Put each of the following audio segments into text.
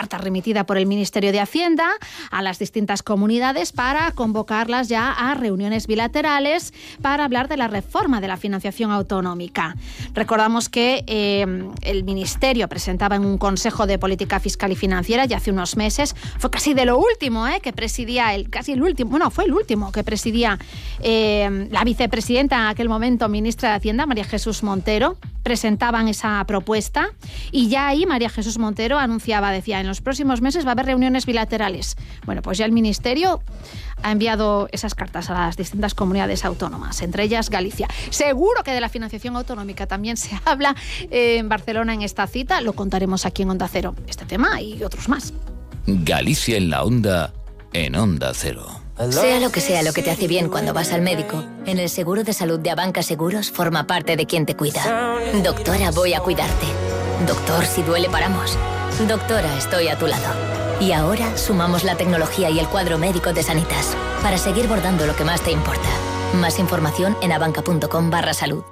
carta remitida por el Ministerio de Hacienda a las distintas comunidades para convocarlas ya a reuniones bilaterales para hablar de la reforma de la financiación autonómica. Recordamos que el Ministerio presentaba en un Consejo de Política Fiscal y Financiera ya hace unos meses, fue casi de lo último que presidía, fue el último que presidía la vicepresidenta en aquel momento, ministra de Hacienda, María Jesús Montero. Presentaban esa propuesta y ya ahí María Jesús Montero decía, en los próximos meses va a haber reuniones bilaterales. Bueno, pues ya el Ministerio ha enviado esas cartas a las distintas comunidades autónomas, entre ellas Galicia. Seguro que de la financiación autonómica también se habla en Barcelona en esta cita. Lo contaremos aquí en Onda Cero, este tema y otros más. Galicia en la Onda, en Onda Cero. Sea lo que te hace bien cuando vas al médico, en el seguro de salud de Abanca Seguros forma parte de quien te cuida. Doctora, voy a cuidarte. Doctor, si duele paramos. Doctora, estoy a tu lado. Y ahora sumamos la tecnología y el cuadro médico de Sanitas para seguir bordando lo que más te importa. Más información en abanca.com/salud.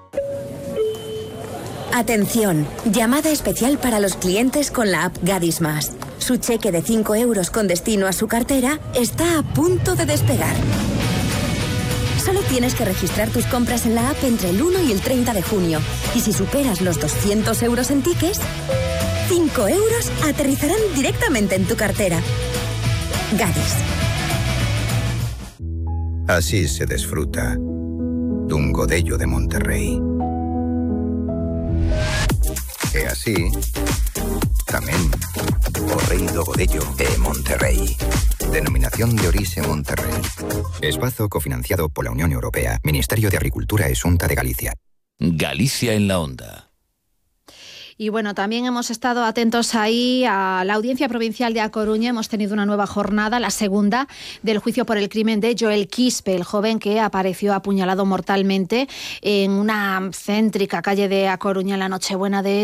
Atención, llamada especial para los clientes con la app Gadis Más. Su cheque de 5 euros con destino a su cartera está a punto de despegar. Solo tienes que registrar tus compras en la app entre el 1 y el 30 de junio. Y si superas los 200 euros en tickets, 5 euros aterrizarán directamente en tu cartera. Gadis. Así se disfruta dun godello de Monterrey. E así tamén o rei do godello de Monterrey. Denominación de orixe Monterrey. Espazo cofinanciado pola Unión Europea, Ministerio de Agricultura e Xunta de Galicia. Galicia en la Onda. Y bueno, también hemos estado atentos ahí a la Audiencia Provincial de A Coruña. Hemos tenido una nueva jornada, la segunda, del juicio por el crimen de Joel Quispe, el joven que apareció apuñalado mortalmente en una céntrica calle de A Coruña en la Nochebuena de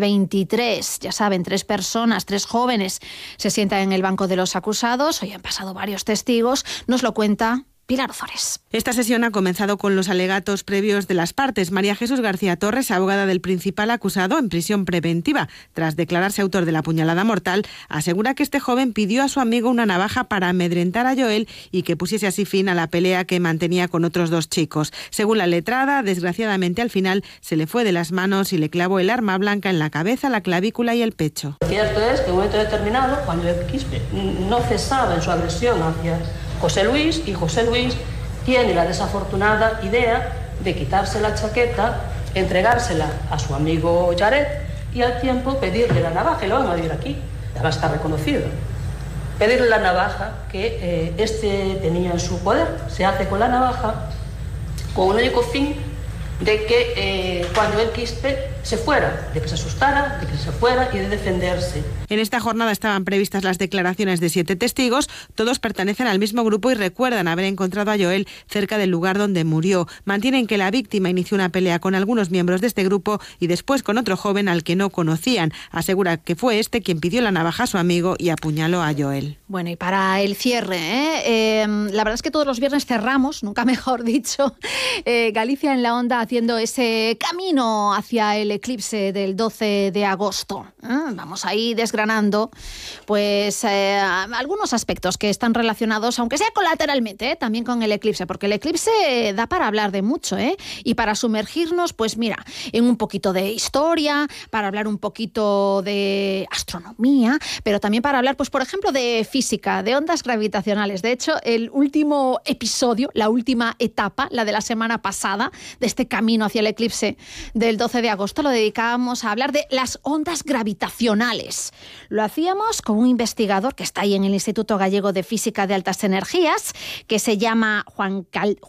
2023. Ya saben, 3 personas, 3 jóvenes se sientan en el banco de los acusados. Hoy han pasado varios testigos. Nos lo cuenta Pilar Ozores. Esta sesión ha comenzado con los alegatos previos de las partes. María Jesús García Torres, abogada del principal acusado en prisión preventiva, tras declararse autor de la puñalada mortal, asegura que este joven pidió a su amigo una navaja para amedrentar a Joel y que pusiese así fin a la pelea que mantenía con otros 2 chicos. Según la letrada, desgraciadamente al final se le fue de las manos y le clavó el arma blanca en la cabeza, la clavícula y el pecho. Cierto es que en un momento determinado, cuando el Quispe no cesaba en su agresión hacia José Luis, y José Luis tiene la desafortunada idea de quitarse la chaqueta, entregársela a su amigo Jared y al tiempo pedirle la navaja, y lo van a ver aquí, además está reconocido, pedirle la navaja que este tenía en su poder. Se hace con la navaja con un único fin de que cuando el Quispe se fuera, de que se asustara, de que se fuera y de defenderse. En esta jornada estaban previstas las declaraciones de 7 testigos. Todos pertenecen al mismo grupo y recuerdan haber encontrado a Joel cerca del lugar donde murió. Mantienen que la víctima inició una pelea con algunos miembros de este grupo y después con otro joven al que no conocían. Asegura que fue este quien pidió la navaja a su amigo y apuñaló a Joel. Bueno, y para el cierre, la verdad es que todos los viernes cerramos, nunca mejor dicho, Galicia en la Onda haciendo ese camino hacia el eclipse del 12 de agosto. Vamos ahí desgranando pues algunos aspectos que están relacionados, aunque sea colateralmente, también con el eclipse, porque el eclipse da para hablar de mucho, y para sumergirnos, pues mira, en un poquito de historia, para hablar un poquito de astronomía, pero también para hablar, pues por ejemplo, de física, de ondas gravitacionales. De hecho, el último episodio, la última etapa, la de la semana pasada, de este camino hacia el eclipse del 12 de agosto, lo dedicábamos a hablar de las ondas gravitacionales. Lo hacíamos con un investigador que está ahí en el Instituto Gallego de Física de Altas Energías, que se llama Juan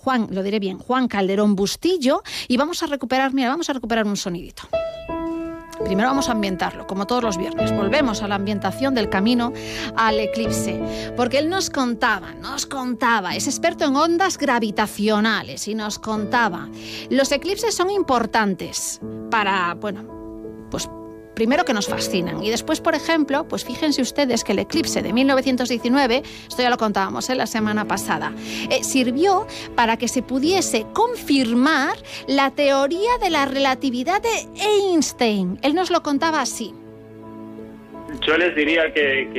Calderón Bustillo, y vamos a recuperar un sonidito. Primero vamos a ambientarlo, como todos los viernes. Volvemos a la ambientación del camino al eclipse, porque él nos contaba, es experto en ondas gravitacionales, y nos contaba, los eclipses son importantes para, pues primero que nos fascinan, y después, por ejemplo, pues fíjense ustedes que el eclipse de 1919, esto ya lo contábamos la semana pasada, sirvió para que se pudiese confirmar la teoría de la relatividad de Einstein. Él nos lo contaba así. Yo les diría que